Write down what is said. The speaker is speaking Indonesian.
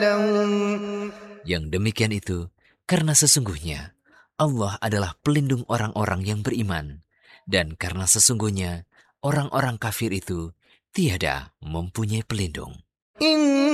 Yang demikian itu karena sesungguhnya Allah adalah pelindung orang-orang yang beriman, dan karena sesungguhnya orang-orang kafir itu tiada mempunyai pelindung.